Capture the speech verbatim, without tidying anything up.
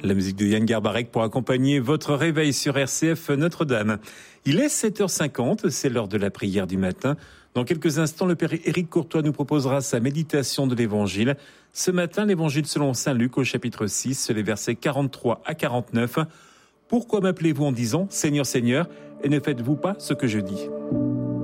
La musique de Yann Garbarek pour accompagner votre réveil sur R C F Notre-Dame. Il est sept heures cinquante, c'est l'heure de la prière du matin. Dans quelques instants, le Père Éric Courtois nous proposera sa méditation de l'Évangile. Ce matin, l'Évangile selon saint Luc au chapitre six, les versets quarante-trois à quarante-neuf. Pourquoi m'appelez-vous en disant « Seigneur, Seigneur » et ne faites-vous pas ce que je dis ?